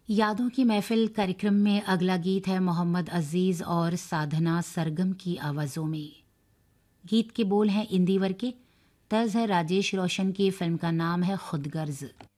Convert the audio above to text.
यादों की महफिल कार्यक्रम में अगला गीत है मोहम्मद अजीज और साधना सरगम की आवाज़ों में। गीत के बोल हैं इंदिवर के, तर्ज है राजेश रोशन की। फिल्म का नाम है खुदगर्ज।